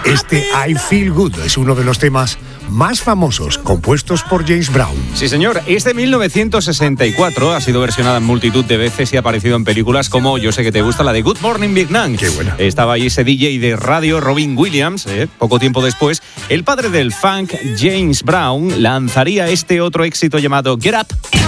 Este I Feel Good es uno de los temas más famosos compuestos por James Brown. Sí, señor. Es de 1964. Ha sido versionada en multitud de veces y ha aparecido en películas como, yo sé que te gusta, la de Good Morning Vietnam. Qué buena. Estaba ahí ese DJ de radio, Robin Williams. Poco tiempo después, el padre del funk, James Brown, lanzaría este otro éxito llamado Get Up.